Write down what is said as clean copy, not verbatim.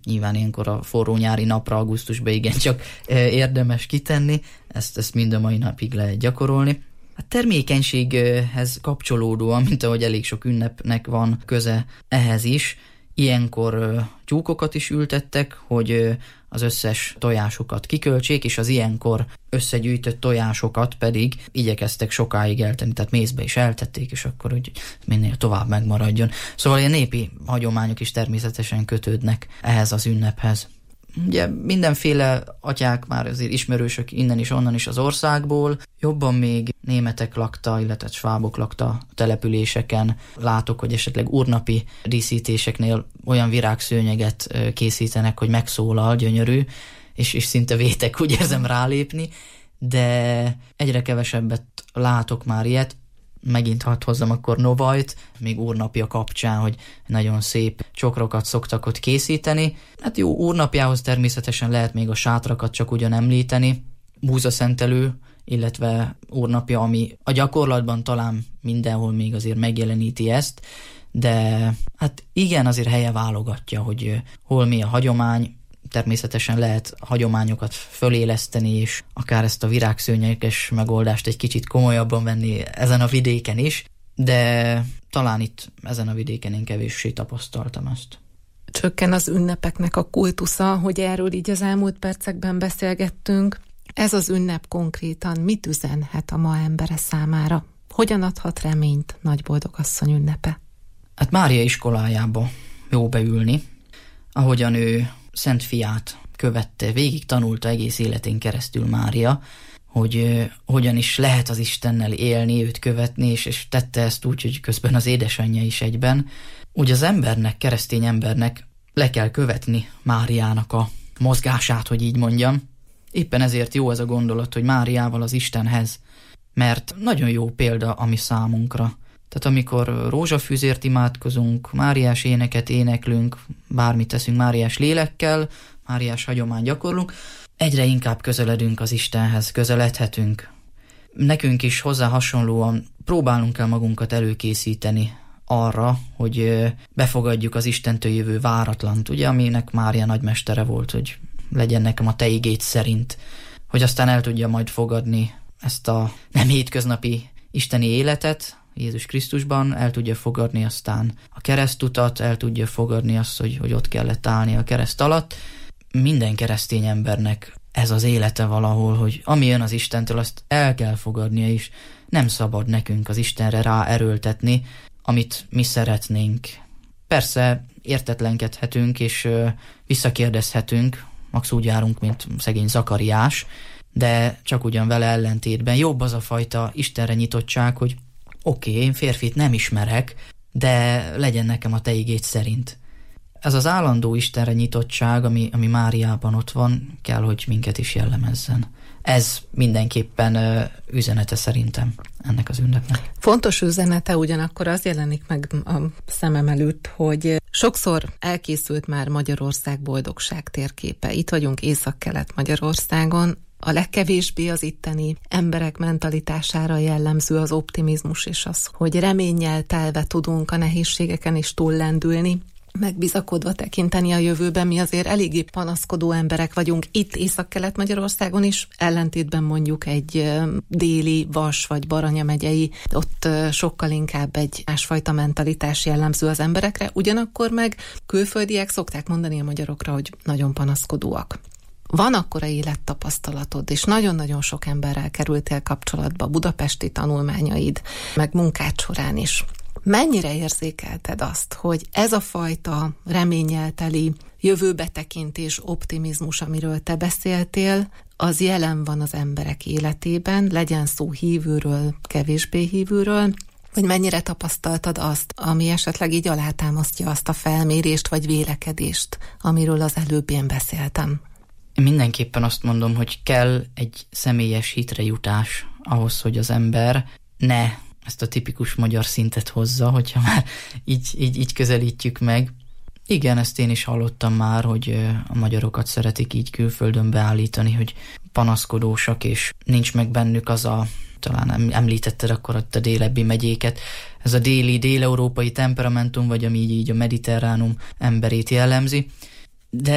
Nyilván ilyenkor a forró nyári napra, augusztusban igencsak érdemes kitenni, ezt mind a mai napig lehet gyakorolni. A termékenységhez kapcsolódóan, mint ahogy elég sok ünnepnek van köze ehhez is, ilyenkor tyúkokat is ültettek, hogy az összes tojásokat kiköltsék, és az ilyenkor összegyűjtött tojásokat pedig igyekeztek sokáig eltenni, tehát mézbe is eltették, és akkor hogy minél tovább megmaradjon. Szóval ilyen népi hagyományok is természetesen kötődnek ehhez az ünnephez. Ugye mindenféle atyák már azért ismerősök innen is, onnan is az országból, jobban még németek lakta, illetve svábok lakta a településeken. Látok, hogy esetleg úrnapi díszítéseknél olyan virágszőnyeget készítenek, hogy megszólal, gyönyörű, és szinte vétek, úgy érzem rálépni, de egyre kevesebbet látok már ilyet. Megint hadd hozzam akkor Novajt, még úrnapja kapcsán, hogy nagyon szép csokrokat szoktak ott készíteni. Hát jó, úrnapjához természetesen lehet még a sátrakat csak ugyan említeni, búzaszentelő, illetve úrnapja, ami a gyakorlatban talán mindenhol még azért megjeleníti ezt, de hát igen, azért helye válogatja, hogy hol mi a hagyomány. Természetesen lehet hagyományokat föléleszteni, és akár ezt a virágszőnyekes megoldást egy kicsit komolyabban venni ezen a vidéken is, de talán itt ezen a vidéken én kevéssé tapasztaltam ezt. Csökken az ünnepeknek a kultusza, hogy erről így az elmúlt percekben beszélgettünk. Ez az ünnep konkrétan mit üzenhet a ma embere számára? Hogyan adhat reményt Nagyboldogasszony ünnepe? Hát Mária iskolájába jó beülni, ahogyan ő Szent Fiát követte, végig tanulta egész életén keresztül Mária, hogy hogyan is lehet az Istennel élni, őt követni, és tette ezt úgy, hogy közben az édesanyja is egyben. Úgy az embernek, keresztény embernek le kell követni Máriának a mozgását, hogy így mondjam. Éppen ezért jó ez a gondolat, hogy Máriával az Istenhez, mert nagyon jó példa a mi számunkra. Tehát amikor rózsafűzért imádkozunk, Máriás éneket éneklünk, bármit teszünk Máriás lélekkel, Máriás hagyomány gyakorlunk, egyre inkább közeledünk az Istenhez, közeledhetünk. Nekünk is hozzá hasonlóan próbálnunk kell magunkat előkészíteni arra, hogy befogadjuk az Istentől jövő váratlant, ugye, aminek Mária nagymestere volt, hogy legyen nekem a te igéd szerint, hogy aztán el tudja majd fogadni ezt a nem hétköznapi isteni életet, Jézus Krisztusban, el tudja fogadni aztán a keresztutat, el tudja fogadni azt, hogy ott kellett állni a kereszt alatt. Minden keresztény embernek ez az élete valahol, hogy ami jön az Istentől, azt el kell fogadnia is. Nem szabad nekünk az Istenre ráerőltetni, amit mi szeretnénk. Persze értetlenkedhetünk, és visszakérdezhetünk, max úgy járunk, mint szegény Zakariás, de csak ugyan vele ellentétben jobb az a fajta Istenre nyitottság, hogy oké, én férfit nem ismerek, de legyen nekem a te igéd szerint. Ez az állandó Istenre nyitottság, ami Máriában ott van, kell, hogy minket is jellemezzen. Ez mindenképpen üzenete szerintem ennek az ünnepnek. Fontos üzenete, ugyanakkor az jelenik meg a szemem előtt, hogy sokszor elkészült már Magyarország boldogság térképe. Itt vagyunk Észak-Kelet Magyarországon. A legkevésbé az itteni emberek mentalitására jellemző az optimizmus és az, hogy reménnyel telve tudunk a nehézségeken is túllendülni, megbizakodva tekinteni a jövőben. Mi azért eléggé panaszkodó emberek vagyunk itt Észak-Kelet-Magyarországon is, ellentétben mondjuk egy déli, Vas vagy Baranya megyei, ott sokkal inkább egy másfajta mentalitás jellemző az emberekre, ugyanakkor meg külföldiek szokták mondani a magyarokra, hogy nagyon panaszkodóak. Van akkora élettapasztalatod, és nagyon-nagyon sok emberrel kerültél kapcsolatba, budapesti tanulmányaid, meg munkád során is. Mennyire érzékelted azt, hogy ez a fajta reménnyel teli jövőbetekintés, optimizmus, amiről te beszéltél, az jelen van az emberek életében, legyen szó hívőről, kevésbé hívőről, hogy mennyire tapasztaltad azt, ami esetleg így alátámasztja azt a felmérést vagy vélekedést, amiről az előbb én beszéltem? Én mindenképpen azt mondom, hogy kell egy személyes hitrejutás ahhoz, hogy az ember ne ezt a tipikus magyar szintet hozza, hogyha már így közelítjük meg. Igen, ezt én is hallottam már, hogy a magyarokat szeretik így külföldön beállítani, hogy panaszkodósak, és nincs meg bennük az a, talán említetted akkor ott a délebbi megyéket, ez a déli, déleurópai temperamentum, vagy ami így a mediterránum emberét jellemzi.